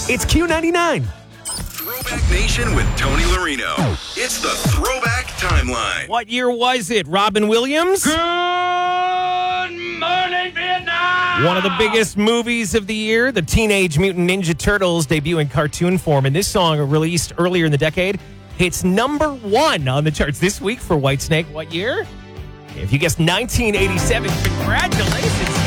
It's Q99. Throwback Nation with Tony Marino. It's the Throwback Timeline. What year was it? Robin Williams? Good morning, Vietnam! One of the biggest movies of the year, the Teenage Mutant Ninja Turtles debut in cartoon form. And this song, released earlier in the decade, hits number 1 on the charts this week for Whitesnake. What year? If you guessed 1987, congratulations.